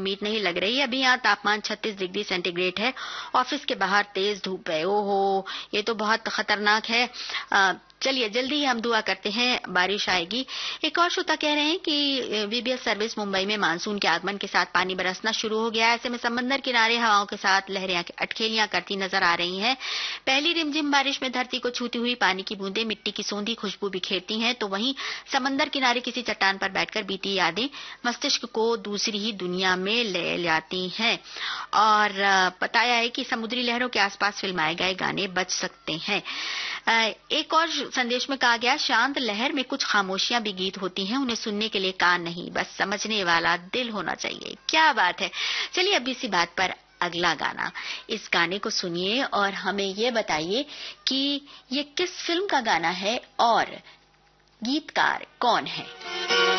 उम्मीद नहीं लग रही। अभी यहाँ तापमान 36 डिग्री सेंटीग्रेड है। ऑफिस के बाहर तेज धूप है। ओहो, ये तो बहुत खतरनाक है। चलिए जल्दी ही हम दुआ करते हैं बारिश आएगी। एक और श्रोता कह रहे हैं कि वीबीएस सर्विस मुंबई में मानसून के आगमन के साथ पानी बरसना शुरू हो गया है। ऐसे में समंदर किनारे हवाओं के साथ लहरें अटखेलियां करती नजर आ रही हैं। पहली रिमझिम बारिश में धरती को छूती हुई पानी की बूंदें मिट्टी की सौंधी खुशबू बिखेरती हैं, तो वहीं समंदर किनारे किसी चट्टान पर बैठकर बीती यादें मस्तिष्क को दूसरी ही दुनिया में ले जाती हैं। और बताया है कि समुद्री लहरों के आसपास फिल्माए गए गाने बज सकते हैं। एक और संदेश में कहा गया, शांत लहर में कुछ खामोशियां भी गीत होती हैं, उन्हें सुनने के लिए कान नहीं, बस समझने वाला दिल होना चाहिए। क्या बात है। चलिए अब इसी बात पर अगला गाना, इस गाने को सुनिए और हमें ये बताइए कि ये किस फिल्म का गाना है और गीतकार कौन है।